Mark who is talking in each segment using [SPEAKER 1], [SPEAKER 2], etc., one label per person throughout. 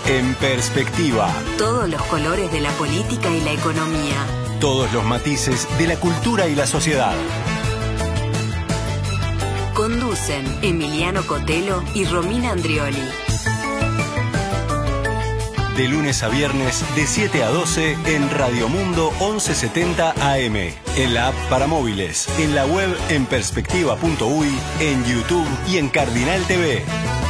[SPEAKER 1] En Perspectiva.
[SPEAKER 2] Todos los colores de la política y la economía.
[SPEAKER 1] Todos los matices de la cultura y la sociedad.
[SPEAKER 2] Conducen Emiliano Cotelo y Romina Andrioli.
[SPEAKER 1] De lunes a viernes, de 7 a 12, en Radio Mundo 1170 AM. En la app para móviles, en la web en perspectiva.uy, en YouTube y en Cardinal TV.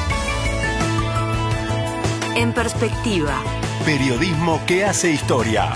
[SPEAKER 2] En Perspectiva.
[SPEAKER 1] Periodismo que hace historia.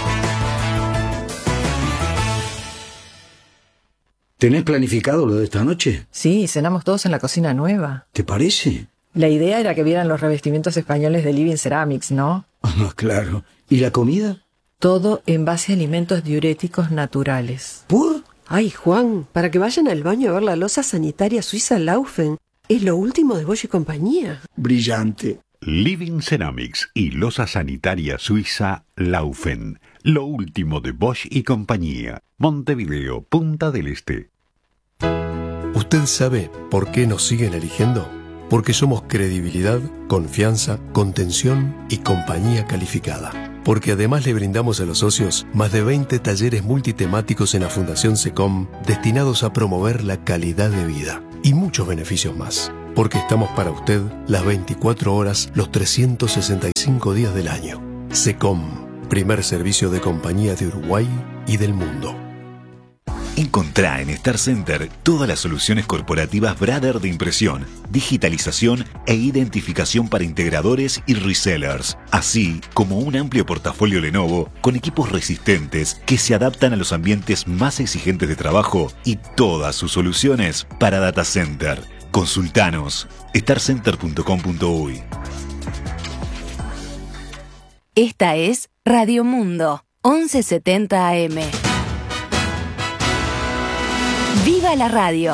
[SPEAKER 3] ¿Tenés planificado lo de esta noche?
[SPEAKER 4] Sí, cenamos todos en la cocina nueva.
[SPEAKER 3] ¿Te parece?
[SPEAKER 4] La idea era que vieran los revestimientos españoles de Living Ceramics, ¿no?
[SPEAKER 3] Ah, claro. ¿Y la comida?
[SPEAKER 4] Todo en base a alimentos diuréticos naturales.
[SPEAKER 3] ¿Por?
[SPEAKER 5] Ay, Juan, para que vayan al baño a ver la loza sanitaria suiza Laufen. Es lo último de Bosch y compañía.
[SPEAKER 3] Brillante.
[SPEAKER 6] Living Ceramics y loza sanitaria suiza Laufen. Lo último de Bosch y compañía. Montevideo, Punta del Este.
[SPEAKER 7] ¿Usted sabe por qué nos siguen eligiendo? Porque somos credibilidad, confianza, contención y compañía calificada. Porque además le brindamos a los socios más de 20 talleres multitemáticos en la Fundación SECOM destinados a promover la calidad de vida. Y muchos beneficios más. Porque estamos para usted las 24 horas, los 365 días del año. SECOM, primer servicio de compañía de Uruguay y del mundo.
[SPEAKER 8] Encontrá en Star Center todas las soluciones corporativas Brother de impresión, digitalización e identificación para integradores y resellers, así como un amplio portafolio Lenovo con equipos resistentes que se adaptan a los ambientes más exigentes de trabajo y todas sus soluciones para data center. Consultanos starcenter.com.uy.
[SPEAKER 2] Esta es Radio Mundo 1170 AM. ¡Viva la radio!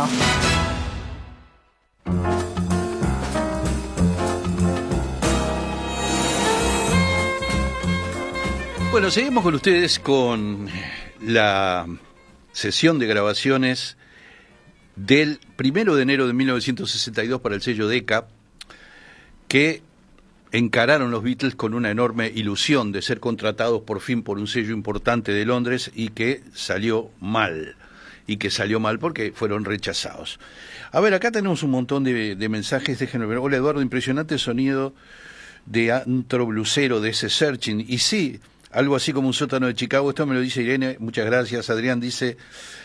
[SPEAKER 9] Bueno, seguimos con ustedes con la sesión de grabaciones del 1 de enero de 1962 para el sello Decca, que encararon los Beatles con una enorme ilusión de ser contratados por fin por un sello importante de Londres y que salió mal. Porque fueron rechazados. A ver, acá tenemos un montón de mensajes. Déjenme ver. Hola, Eduardo, impresionante sonido de antro blusero de ese Searching. Y sí, algo así como un sótano de Chicago. Esto me lo dice Irene. Muchas gracias. Adrián dice...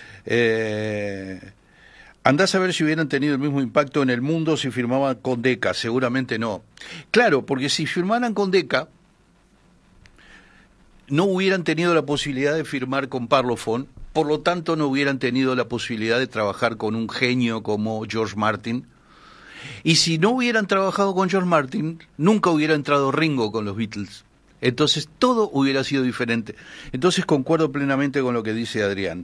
[SPEAKER 9] andás a ver si hubieran tenido el mismo impacto en el mundo si firmaban con Decca. Seguramente no. Claro, porque si firmaran con Decca, no hubieran tenido la posibilidad de firmar con Parlophone. Por lo tanto, no hubieran tenido la posibilidad de trabajar con un genio como George Martin. Y si no hubieran trabajado con George Martin, nunca hubiera entrado Ringo con los Beatles. Entonces, todo hubiera sido diferente. Entonces, concuerdo plenamente con lo que dice Adrián.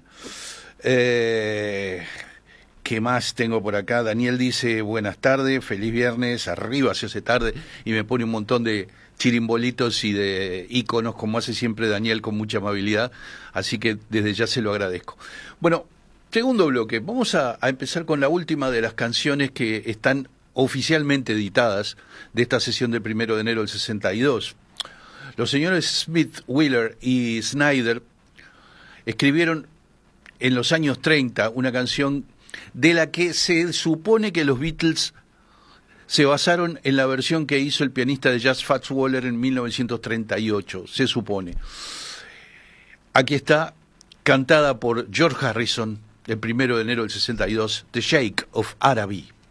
[SPEAKER 9] ¿Qué más tengo por acá? Daniel dice, buenas tardes, feliz viernes, arriba se hace tarde, y me pone un montón de chirimbolitos y de íconos, como hace siempre Daniel, con mucha amabilidad, así que desde ya se lo agradezco. Bueno, segundo bloque, vamos a empezar con la última de las canciones que están oficialmente editadas de esta sesión del 1 de enero del 62. Los señores Smith, Wheeler y Snyder escribieron en los años 30 una canción de la que se supone que los Beatles se basaron en la versión que hizo el pianista de jazz Fats Waller en 1938, se supone. Aquí está, cantada por George Harrison, el 1 de enero del 62, The Sheikh of Araby.